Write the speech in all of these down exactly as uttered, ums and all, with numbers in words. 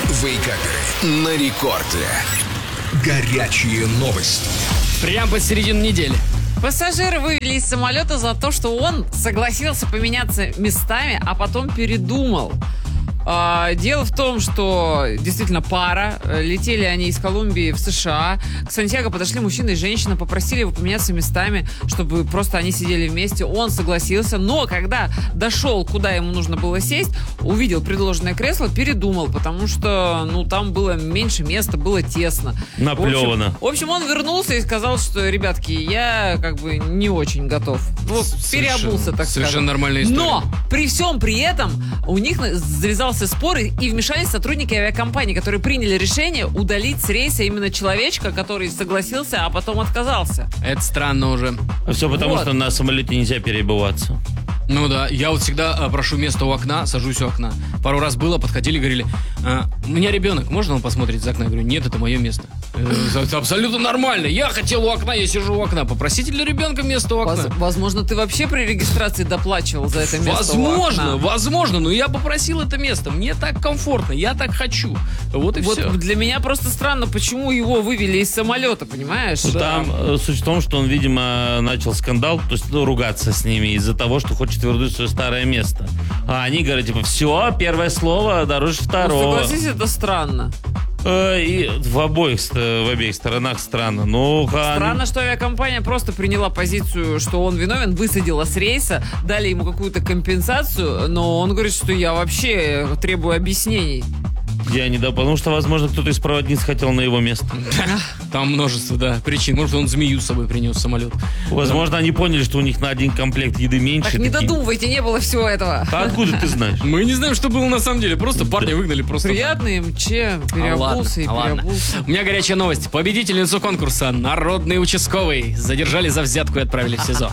Вейкаперы на рекорде. Горячие новости. Прям посередине недели. Пассажиры вывели из самолета за то, что он согласился поменяться местами, а потом передумал. А, дело в том, что действительно пара. Летели они из Колумбии в США. К Сантьяго подошли мужчина и женщина, попросили его поменяться местами, чтобы просто они сидели вместе. Он согласился, но когда дошел, куда ему нужно было сесть, увидел предложенное кресло, передумал, потому что, ну, там было меньше места, было тесно. Наплевано. В общем, в общем, он вернулся и сказал, что, ребятки, я как бы не очень готов. Вот, переобулся, так сказать. Совершенно нормальная история. Но при всем при этом у них завязался спор, и вмешались сотрудники авиакомпании, которые приняли решение удалить с рейса именно человечка, который согласился, а потом отказался. Это странно уже. Все потому, Вот. что на самолете нельзя переобуваться. Ну да, я вот всегда а, прошу место у окна, сажусь у окна. Пару раз было, подходили, говорили, а, у меня ребенок, можно он посмотреть за окна? Я говорю, нет, это мое место. Э, Это абсолютно нормально. Я хотел у окна, я сижу у окна. Попросите для ребенка место у окна. Воз- возможно, ты вообще при регистрации доплачивал за это место Возможно, у окна. возможно, но я попросил это место. Мне так комфортно, я так хочу. Вот и Вот все. для меня просто странно, почему его вывели из самолета, понимаешь? Ну, там э, суть в том, что он, видимо, начал скандал, то есть ну, ругаться с ними из-за того, что хочет вернуть свое старое место. А они говорят, типа, все, первое слово дороже Ну, второго. согласись, это странно. Э, и в обоих, ст- в обеих сторонах странно. Ну, а они- Странно, что авиакомпания просто приняла позицию, что он виновен, высадила с рейса, дали ему какую-то компенсацию, но он говорит, что я вообще требую объяснений. Я не дал, потому что, возможно, кто-то из проводниц хотел на его место. Там множество, да, причин. Может, он змею с собой принес в самолет. Возможно, они поняли, что у них на один комплект еды меньше. Так не такие. додумывайте, не было всего этого. А откуда ты знаешь? Мы не знаем, что было на самом деле. Просто парня выгнали просто. Приятный МЧ, А переобулся ладно, и а ладно. переобулся. У меня горячая новость. Победительницу конкурса «Народный участковый» задержали за взятку и отправили в СИЗО.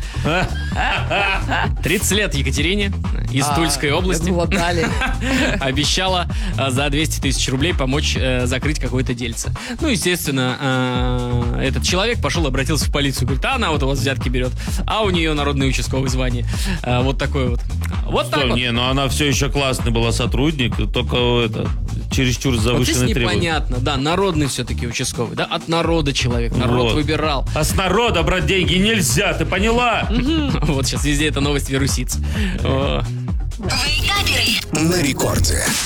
тридцать лет Екатерине из А, Тульской области я думала, дали. обещала а, за двести тысяч рублей помочь э, закрыть какое-то дельце. Ну, естественно, э, этот человек пошел, обратился в полицию, говорит, а она вот у вас взятки берет, а у нее народный участковый звание. А, вот такое вот. Вот так Что, вот. не, ну она все еще классный была сотрудник, только это чересчур Вот здесь завышенные требования. непонятно, да, народный все-таки участковый, да, от народа человек, народ Вот. выбирал. А с народа брать деньги нельзя, ты поняла? Вот сейчас везде эта новость вирусится. О. На рекорде.